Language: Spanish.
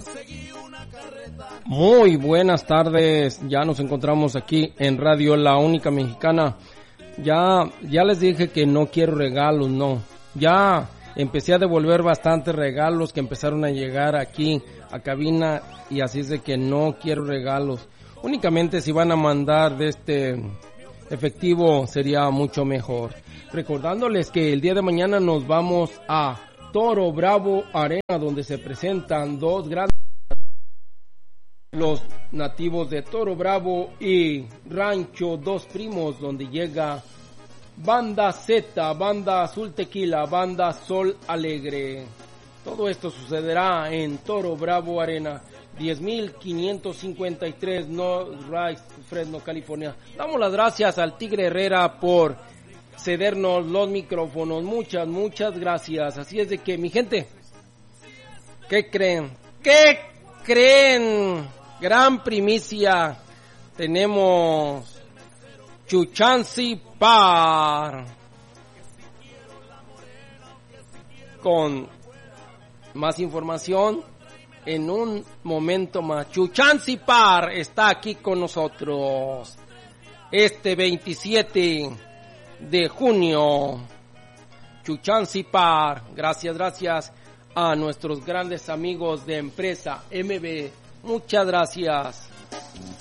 Muy buenas tardes, ya nos encontramos aquí en Radio La Única Mexicana. Ya les dije que no quiero regalos, no. Ya empecé a devolver bastantes regalos que empezaron a llegar aquí a cabina y así es de que no quiero regalos. Únicamente si van a mandar de este efectivo sería mucho mejor. Recordándoles que el día de mañana nos vamos a Toro Bravo Arena, donde se presentan dos grandes, los nativos de Toro Bravo y Rancho Dos Primos, donde llega Banda Z, Banda Azul Tequila, Banda Sol Alegre. Todo esto sucederá en Toro Bravo Arena, 10,553 North Rise, Fresno, California. Damos las gracias al Tigre Herrera por cedernos los micrófonos. Muchas gracias. Así es de que, mi gente, ¿qué creen? Gran primicia. Tenemos Chuchansi Par. Con más información en un momento más. Chuchansi Par está aquí con nosotros este 27 de junio. Chuchansi Par. Gracias a nuestros grandes amigos de Empresa MB. Muchas gracias.